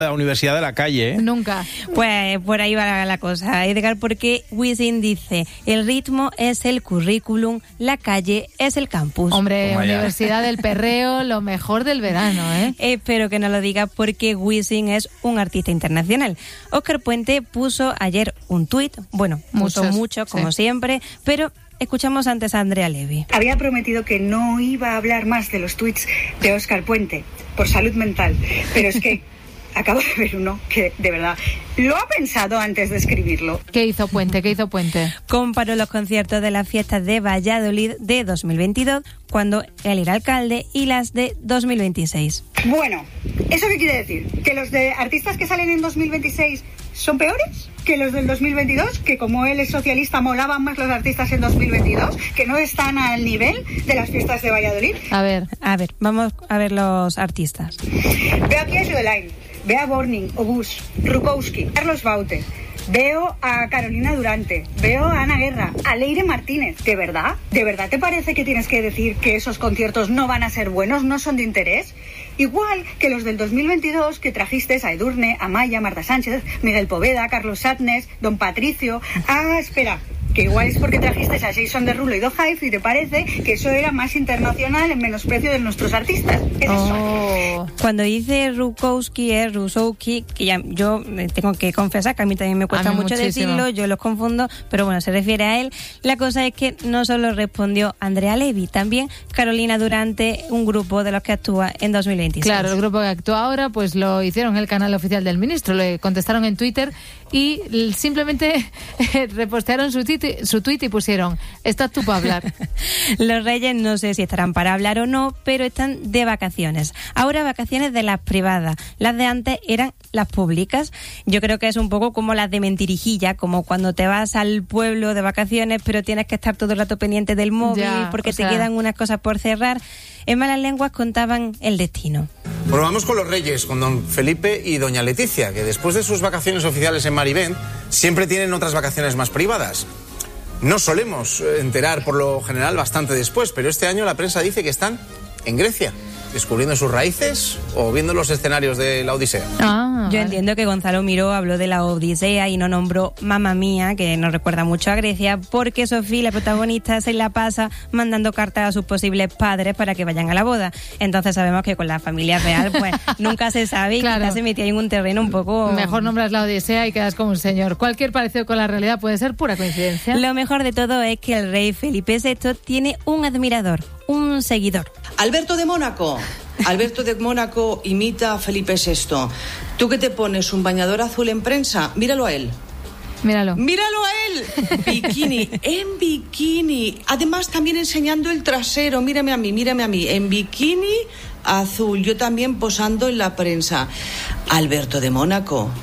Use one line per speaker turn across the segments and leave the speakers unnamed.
la Universidad de la Calle, ¿eh?
Nunca.
Pues por ahí va la cosa, Edgar, porque Wisin dice: el ritmo es el currículum, la calle es el campus.
Hombre, Universidad del Perreo, lo mejor del verano, ¿eh?
Espero que no lo diga porque Wisin es un artista internacional. Óscar Puente puso ayer un tuit, puso mucho, como siempre, pero escuchamos antes a Andrea Levy.
Había prometido que no iba a hablar más de los tuits de Óscar Puente, por salud mental, pero es que acabo de ver uno que, de verdad, lo ha pensado antes de escribirlo.
¿Qué hizo Puente?
Comparó los conciertos de las fiestas de Valladolid de 2022, cuando él era alcalde, y las de 2026.
Bueno, ¿eso qué quiere decir? ¿Que los de artistas que salen en 2026 son peores que los del 2022? ¿Que como él es socialista molaban más los artistas en 2022? ¿Que no están al nivel de las fiestas de Valladolid?
A ver, vamos a ver los artistas.
Veo aquí a Jodeline, veo a Borning, Obús, Rukowski, Carlos Baute, veo a Carolina Durante, veo a Ana Guerra, a Leire Martínez. ¿De verdad? ¿De verdad te parece que tienes que decir que esos conciertos no van a ser buenos, no son de interés? Igual que los del 2022 que trajiste a Edurne, a Maya, Marta Sánchez, Miguel Poveda, Carlos Satnes, Don Patricio. Ah, espera, que igual es porque trajiste a Jason Derulo y Do Hive y te parece que eso era más internacional en menosprecio de nuestros artistas.
Cuando dice Rukowski es Rusowski, que ya yo tengo que confesar que a mí también me cuesta mucho decirlo, yo los confundo, pero bueno, se refiere a él. La cosa es que no solo respondió Andrea Levy, también Carolina Durante, un grupo de los que actúa en 2026.
Claro, el grupo que actúa ahora pues lo hicieron en el canal oficial del ministro, le contestaron en Twitter y simplemente repostearon su tuit y pusieron: estás tú para hablar.
Los Reyes no sé si estarán para hablar o no, pero están de vacaciones. Ahora vacaciones de las privadas. Las de antes eran las públicas. Yo creo que es un poco como las de mentirijilla, como cuando te vas al pueblo de vacaciones pero tienes que estar todo el rato pendiente del móvil porque te quedan unas cosas por cerrar. En Malas Lenguas contaban el destino.
Bueno, vamos con los Reyes, con don Felipe y doña Leticia, que después de sus vacaciones oficiales en Marivent siempre tienen otras vacaciones más privadas. No solemos enterar por lo general bastante después, pero este año la prensa dice que están en Grecia, descubriendo sus raíces o viendo los escenarios de la Odisea.
Yo entiendo que Gonzalo Miró habló de la Odisea y no nombró Mamma Mía, que nos recuerda mucho a Grecia, porque Sofía, la protagonista, se la pasa mandando cartas a sus posibles padres para que vayan a la boda. Entonces sabemos que con la familia real pues nunca se sabe y quizás se metía en un terreno un poco...
Mejor nombras la Odisea y quedas como un señor. Cualquier parecido con la realidad puede ser pura coincidencia.
Lo mejor de todo es que el rey Felipe VI tiene un admirador, un seguidor.
Alberto de Mónaco. Alberto de Mónaco imita a Felipe VI. ¿Tú que te pones un bañador azul en prensa? Míralo a él.
Míralo
a él. Bikini, en bikini. Además también enseñando el trasero. Mírame a mí. En bikini azul. Yo también posando en la prensa. Alberto de Mónaco,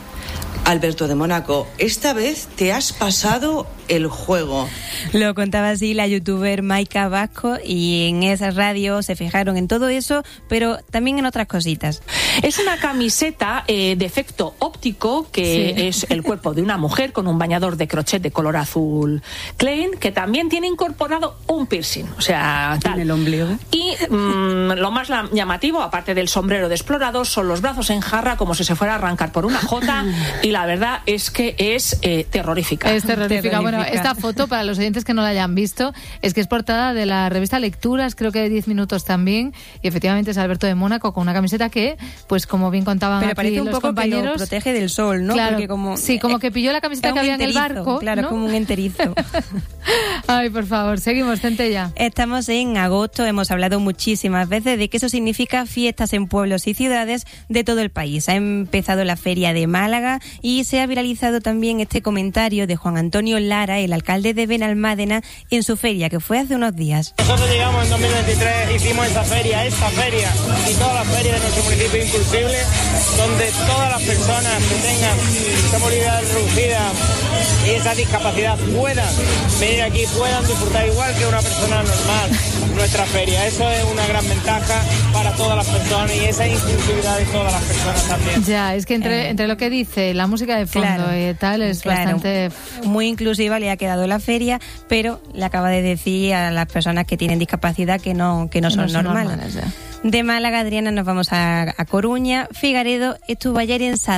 esta vez te has pasado el juego.
Lo contaba así la youtuber Maika Vasco, y en esa radio se fijaron en todo eso, pero también en otras cositas.
Es una camiseta de efecto óptico, que es el cuerpo de una mujer con un bañador de crochet de color azul Klein, que también tiene incorporado un piercing, o sea, tal.
En el ombligo.
Y lo más llamativo, aparte del sombrero de explorador, son los brazos en jarra, como si se fuera a arrancar por una jota, y la verdad es que es terrorífica.
Es terrorífica. Bueno, esta foto, para los oyentes que no la hayan visto, es que es portada de la revista Lecturas, creo que de 10 minutos también, y efectivamente es Alberto de Mónaco con una camiseta que, pues como bien contaban
pero
aquí
parece un
los
poco
compañeros,
que lo protege del sol, ¿no?
Claro,
porque como
que pilló la camiseta que había en el barco.
Claro,
¿no?
como un enterizo.
Ay, por favor, seguimos, Centella.
Estamos en agosto, hemos hablado muchísimas veces de que eso significa fiestas en pueblos y ciudades de todo el país. Ha empezado la Feria de Málaga y se ha viralizado también este comentario de Juan Antonio Lara, el alcalde de Benalmádena, en su feria, que fue hace unos días.
Nosotros llegamos en 2023, hicimos esta feria y todas las ferias de nuestro municipio Impulsible, donde todas las personas que tengan esa movilidad reducida y esa discapacidad puedan venir aquí, puedan disfrutar igual que una persona normal nuestra feria. Eso es una gran ventaja para todas las personas y esa inclusividad de todas las personas también.
Ya, es que entre lo que dice la música de fondo y tal, es bastante...
Muy inclusiva le ha quedado la feria, pero le acaba de decir a las personas que tienen discapacidad que no son normales. De Málaga, Adriana, nos vamos a Coruña. Figaredo estuvo ayer en